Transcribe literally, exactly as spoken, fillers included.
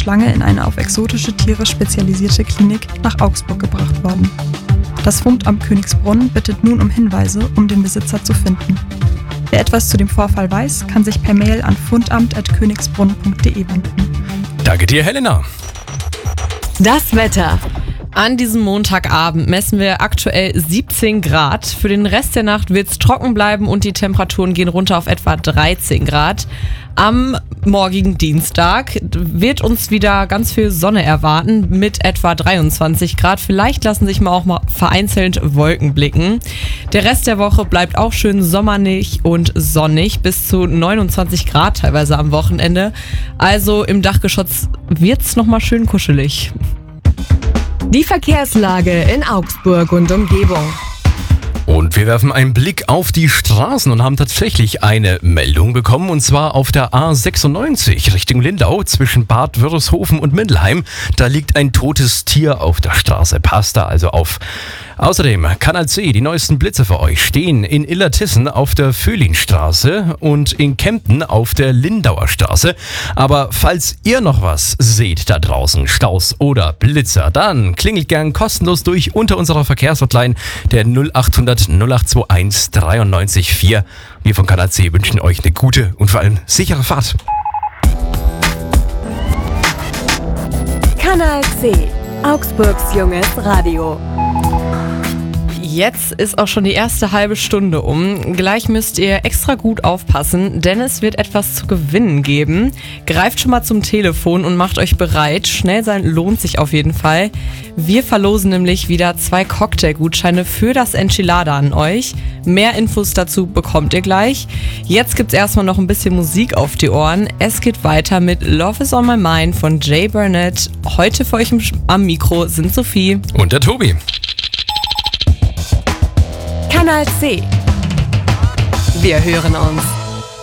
Schlange in eine auf exotische Tiere spezialisierte Klinik nach Augsburg gebracht worden. Das Fundamt Königsbrunn bittet nun um Hinweise, um den Besitzer zu finden. Wer etwas zu dem Vorfall weiß, kann sich per Mail an fundamt at königsbrunn punkt de wenden. Danke dir, Helena. Das Wetter. An diesem Montagabend messen wir aktuell siebzehn Grad. Für den Rest der Nacht wird es trocken bleiben und die Temperaturen gehen runter auf etwa dreizehn Grad. Am morgigen Dienstag wird uns wieder ganz viel Sonne erwarten mit etwa dreiundzwanzig Grad. Vielleicht lassen sich mal auch mal vereinzelt Wolken blicken. Der Rest der Woche bleibt auch schön sommerlich und sonnig, bis zu neunundzwanzig Grad teilweise am Wochenende. Also im Dachgeschoss wird's nochmal schön kuschelig. Die Verkehrslage in Augsburg und Umgebung. Und wir werfen einen Blick auf die Straßen und haben tatsächlich eine Meldung bekommen, und zwar auf der A sechsundneunzig Richtung Lindau zwischen Bad Wörishofen und Mindelheim. Da liegt ein totes Tier auf der Straße. Passt da also auf. Außerdem Kanal C, die neuesten Blitze für euch, stehen in Illertissen auf der Föhlinstraße und in Kempten auf der Lindauer Straße. Aber falls ihr noch was seht da draußen, Staus oder Blitzer, dann klingelt gern kostenlos durch unter unserer Verkehrshotline der null achthundert null acht zwei eins dreiundneunzig vier. Wir von Kanal C wünschen euch eine gute und vor allem sichere Fahrt. Kanal C, Augsburgs junges Radio. Jetzt ist auch schon die erste halbe Stunde um. Gleich müsst ihr extra gut aufpassen, denn es wird etwas zu gewinnen geben. Greift schon mal zum Telefon und macht euch bereit. Schnell sein lohnt sich auf jeden Fall. Wir verlosen nämlich wieder zwei Cocktailgutscheine für das Enchilada an euch. Mehr Infos dazu bekommt ihr gleich. Jetzt gibt's erstmal noch ein bisschen Musik auf die Ohren. Es geht weiter mit Love is on my mind von Jay Burnett. Heute für euch am Mikro sind Sophie und der Tobi. Kanal C. Wir hören uns.